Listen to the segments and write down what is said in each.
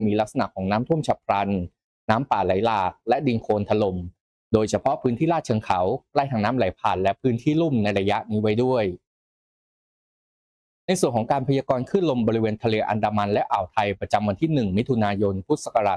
มีลักษณะของน้ำท่วมฉับพลันน้ำป่าไหลหลากและดินโคลนถล่มโดยเฉพาะพื้นที่ลาดเชิงเขาใกล้ทางน้ำไหลผ่านและพื้นที่ลุ่มในระยะนี้ไว้ด้วยในส่วนของการพยากรณ์คลื่นลมบริเวณทะเลอันดามันและอ่าวไทยประจำวันที่1มิถุนายนพุทธศักราช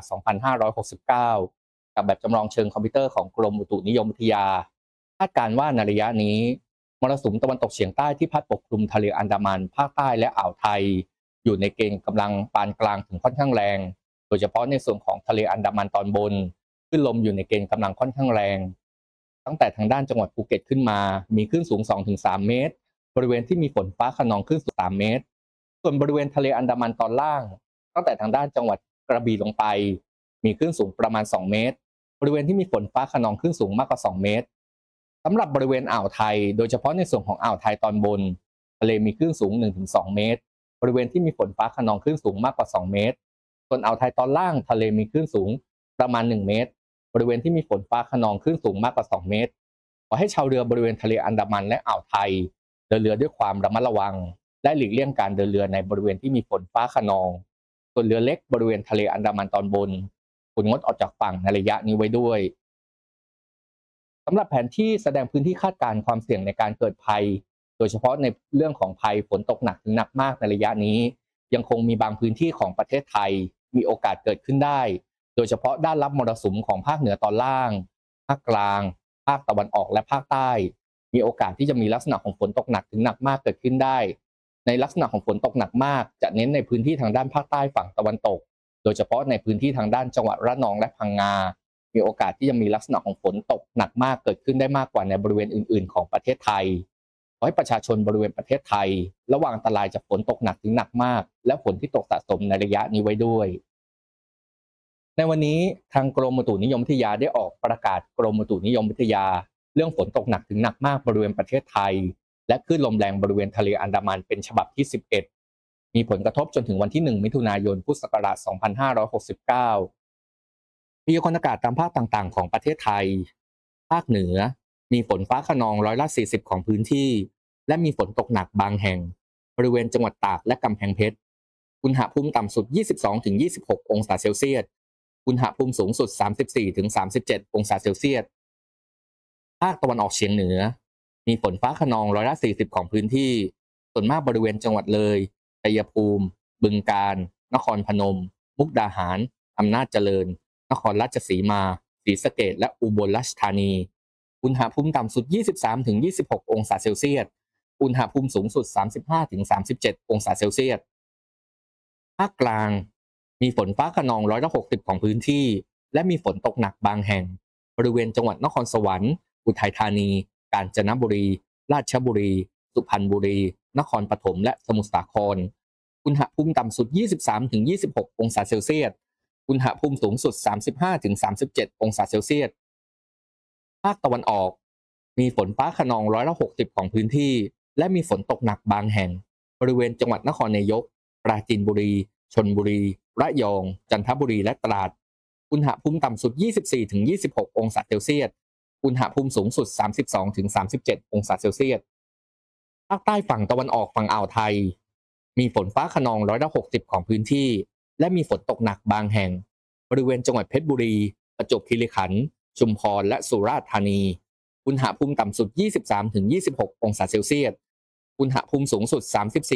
2569กับแบบจำลองเชิงคอมพิวเตอร์ของกรมอุตุนิยมวิทยาคาดการณ์ว่าในระยะนี้มรสุมตะวันตกเฉียงใต้ที่พัดปกคลุมทะเลอันดามันภาคใต้และอ่าวไทยอยู่ในเกณฑ์กำลังปานกลางถึงค่อนข้างแรงโดยเฉพาะในส่วนของทะเลอันดามันตอนบนคลื่นลมอยู่ในเกณฑ์กำลังค่อนข้างแรงตั้งแต่ทางด้านจังหวัดภูเก็ตขึ้นมามีคลื่นสูง 2-3 เมตรบริเวณที่มีฝนฟ้าคะนองคลื่นสูง3 เมตรส่วนบริเวณทะเลอันดามันตอนล่างตั้งแต่ทางด้านจังหวัดกระบี่ลงไปมีคลื่นสูงประมาณ2 เมตรบริเวณที่มีฝนฟ้าคะนองคลื่นสูงมากกว่า2 เมตรสำหรับบริเวณอ่าวไทยโดยเฉพาะในส่วนของอ่าวไทยตอนบนทะเลมีคลื่นสูง 1-2 เมตรบริเวณที่มีฝนฟ้าคะนองคลื่นสูงมากกว่า2 เมตรส่วนอ่าวไทยตอนล่างทะเลมีคลื่นสูงประมาณ1 เมตรบริเวณที่มีฝนฟ้าคะนองคลื่นสูงมากกว่า2 เมตรขอให้ชาวเรือบริเวณทะเลอันดามันและอ่าวไทยเดินเรือด้วยความระมัดระวังและหลีกเลี่ยงการเดินเรือในบริเวณที่มีฝนฟ้าคะนองส่วนเรือเล็กบริเวณทะเลอันดามันตอนบนควรงดออกจากฝั่งในระยะนี้ไว้ด้วยสำหรับแผนที่แสดงพื้นที่คาดการณ์ความเสี่ยงในการเกิดภัยโดยเฉพาะในเรื่องของภัยฝนตกหนักถึงหนักมากในระยะนี้ยังคงมีบางพื้นที่ของประเทศไทยมีโอกาสเกิดขึ้นได้โดยเฉพาะด้านรับมรสุมของภาคเหนือตอนล่างภาคกลางภาคตะวันออกและภาคใต้มีโอกาสที่จะมีลักษณะของฝนตกหนักถึงหนักมากเกิดขึ้นได้ในลักษณะของฝนตกหนักมากจะเน้นในพื้นที่ทางด้านภาคใต้ฝั่งตะวันตกโดยเฉพาะในพื้นที่ทางด้านจังหวัดระนองและพังงามีโอกาสที่จะมีลักษณะของฝนตกหนักมากเกิดขึ้นได้มากกว่าในบริเวณอื่นๆของประเทศไทยขอให้ประชาชนบริเวณประเทศไทยระวังอันตรายจากฝนตกหนักถึงหนักมากและฝนที่ตกสะสมในระยะนี้ไว้ด้วยในวันนี้ทางกรมอุตุนิยมวิทยาได้ออกประกาศกรมอุตุนิยมวิทยาเรื่องฝนตกหนักถึงหนักมากบริเวณประเทศไทยและคลื่นลมแรงบริเวณทะเลอันดามันเป็นฉบับที่11มีผลกระทบจนถึงวันที่1มิถุนายนพุทธศักราช2569พยากรณ์อากาศตามภาคต่างๆของประเทศไทยภาคเหนือมีฝนฟ้าคะนอง40%ของพื้นที่และมีฝนตกหนักบางแห่งบริเวณจังหวัดตากและกำแพงเพชรอุณหภูมิต่ำสุด 22-26 องศาเซลเซียสอุณหภูมิสูงสุด 34-37 องศาเซลเซียสภาคตะวันออกเฉียงเหนือมีฝนฟ้าคะนอง40%ของพื้นที่ส่วนมากบริเวณจังหวัดเลยชัยภูมิบึงกาฬนครพนมมุกดาหารอำนาจเจริญนครราชสีมาศรีสะเกษและอุบลราชธานีอุณหภูมิต่ำสุด 23-26 องศาเซลเซียสอุณหภูมิสูงสุด 35-37 องศาเซลเซียสภาคกลางมีฝนฟ้าคะนอง60%ของพื้นที่และมีฝนตกหนักบางแห่งบริเวณจังหวัดนครสวรรค์อุทัยธานีกาญจนบุรีราชบุรีสุพรรณบุรีนครปฐมและสมุทรสาครอุณหภูมิต่ำสุด 23-26 องศาเซลเซียสอุณหภูมิสูงสุด 35-37 องศาเซลเซียสภาคตะวันออกมีฝนฟ้าคะนอง60%ของพื้นที่และมีฝนตกหนักบางแห่งบริเวณจังหวัดนครนายกปราจีนบุรีชลบุรีระยองจันทบุรีและตราดอุณหภูมิต่ำสุด 24-26 องศาเซลเซียสอุณหภูมิสูงสุด 32-37 องศาเซลเซียสภาคใต้ฝั่งตะวันออกฝั่งอ่าวไทยมีฝนฟ้าคะนอง60%ของพื้นที่และมีฝนตกหนักบางแห่งบริเวณจังหวัดเพชรบุรีประจวบคีรีขันธ์ชุมพรและสุราษฎร์ธานีอุณหภูมิต่ำสุด 23-26 องศาเซลเซียสอุณหภูมิสูงสุด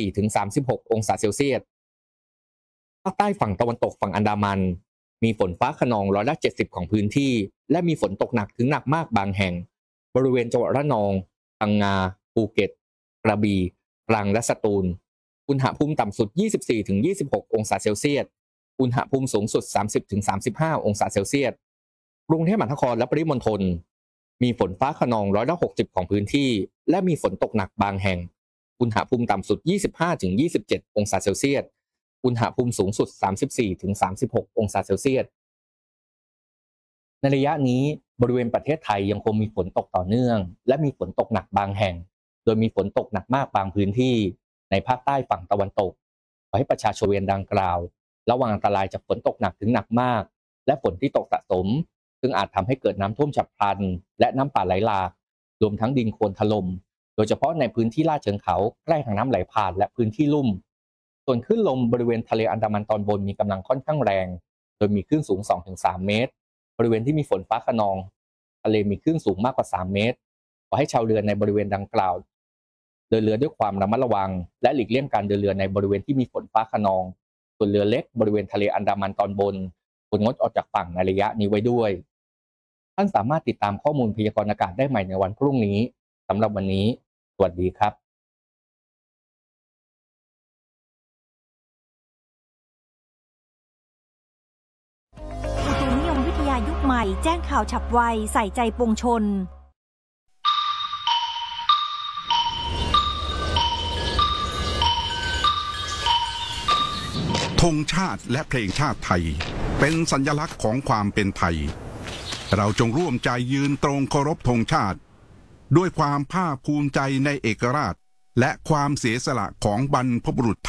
34-36 องศาเซลเซียสภาคใต้ฝั่งตะวันตกฝั่งอันดามันมีฝนฟ้าคะนอง70%ของพื้นที่และมีฝนตกหนักถึงหนักมากบางแห่งบริเวณจังหวัดระนองพังงาภูเก็ตกระบี่ตรังและสตูลอุณหภูมิต่ำสุด 24-26 องศาเซลเซียสอุณหภูมิสูงสุด 30-35 องศาเซลเซียสกรุงเทพมหานครและปริมณฑลมีฝนฟ้าคะนอง60%ของพื้นที่และมีฝนตกหนักบางแห่งอุณหภูมิต่ำสุด 25-27 องศาเซลเซียสอุณหภูมิสูงสุด 34-36 องศาเซลเซียสในระยะนี้บริเวณประเทศไทยยังคงมีฝนตกต่อเนื่องและมีฝนตกหนักบางแห่งโดยมีฝนตกหนักมากบางพื้นที่ในภาคใต้ฝั่งตะวันตกขอให้ประชาชนบริเวณดังกล่าวระวังอันตรายจากฝนตกหนักถึงหนักมากและฝนที่ตกสะสมซึ่งอาจทำให้เกิดน้ำท่วมฉับพลันและน้ำป่าไหลหลากรวมทั้งดินโคลนถล่มโดยเฉพาะในพื้นที่ลาดเชิงเขาใกล้ทางน้ำไหลผ่านและพื้นที่ลุ่มส่วนคลื่นลมบริเวณทะเลอันดามันตอนบนมีกำลังค่อนข้างแรงโดยมีคลื่นสูง 2-3 เมตรบริเวณที่มีฝนฟ้าคะนองทะเลมีคลื่นสูงมากกว่า 3 เมตรขอให้ชาวเรือในบริเวณดังกล่าวเดินเรือด้วยความระมัดระวังและหลีกเลี่ยงการเดินเรือในบริเวณที่มีฝนฟ้าคะนองส่วนเรือเล็กบริเวณทะเลอันดามันตอนบนควรงดออกจากฝั่งในระยะนี้ไว้ด้วยท่านสามารถติดตามข้อมูลพยากรณ์อากาศได้ใหม่ในวันพรุ่งนี้สำหรับวันนี้สวัสดีครับอุตุนิยมวิทยายุคใหม่แจ้งข่าวฉับไวใส่ใจปวงชนธงชาติและเพลงชาติไทยเป็นสัญลักษณ์ของความเป็นไทยเราจงร่วมใจยืนตรงเคารพธงชาติด้วยความภาคภูมิใจในเอกราชและความเสียสละของบรรพบุรุษ